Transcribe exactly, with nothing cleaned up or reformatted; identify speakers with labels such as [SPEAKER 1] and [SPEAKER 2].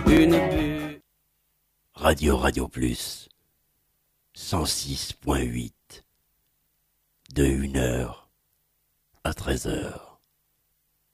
[SPEAKER 1] une bulle.
[SPEAKER 2] Radio Radio Plus, cent six point huit, de une heure à treize heures.